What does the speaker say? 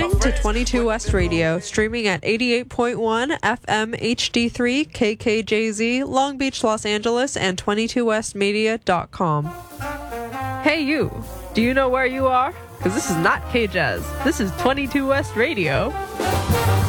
listening to 22 West Radio, streaming at 88.1 FM HD3 KKJZ, Long Beach, Los Angeles, and 22westmedia.com. Hey you, do you know where you are? Because this is not K-Jazz. This is 22 West Radio.